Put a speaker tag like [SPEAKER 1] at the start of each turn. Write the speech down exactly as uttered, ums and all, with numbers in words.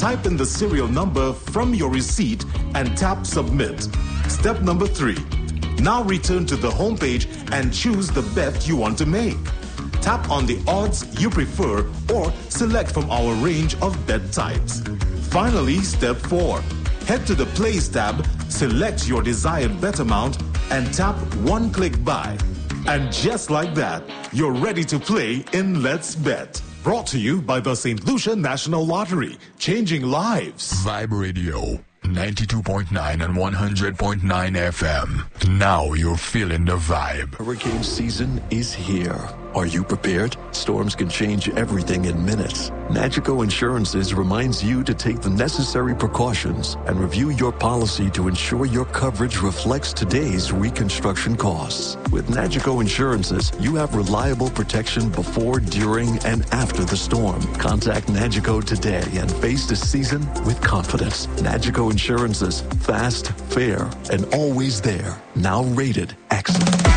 [SPEAKER 1] Type in the serial number from your receipt and tap Submit. Step number three. Now return to the homepage and choose the bet you want to make. Tap on the odds you prefer or select from our range of bet types. Finally, step four. Head to the Plays tab, select your desired bet amount, and tap one click buy. And just like that, you're ready to play in Let's Bet. Brought to you by the Saint Lucia National Lottery, changing lives.
[SPEAKER 2] Vibe Radio, ninety-two point nine and one hundred point nine F M. Now you're feeling the vibe.
[SPEAKER 3] Hurricane season is here. Are you prepared? Storms can change everything in minutes. Nagico Insurances reminds you to take the necessary precautions and review your policy to ensure your coverage reflects today's reconstruction costs. With Nagico Insurances, you have reliable protection before, during, and after the storm. Contact Nagico today and face the season with confidence. Nagico Insurances, fast, fair, and always there. Now rated excellent.